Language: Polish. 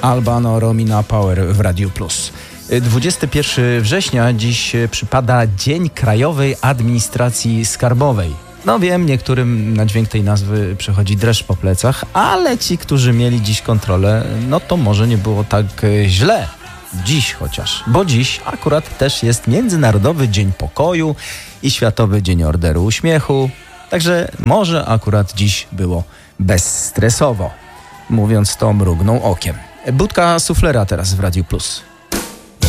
Albano Romina Power w Radiu Plus. 21 września dziś przypada Dzień Krajowej Administracji Skarbowej. No wiem, niektórym na dźwięk tej nazwy przechodzi dreszcz po plecach, ale ci, którzy mieli dziś kontrolę, no to może nie było tak źle. Dziś chociaż, bo dziś akurat też jest Międzynarodowy Dzień Pokoju i Światowy Dzień Orderu Uśmiechu. Także może akurat dziś było bezstresowo. Mówiąc to, mrugnął okiem. Budka suflera teraz w Radiu Plus.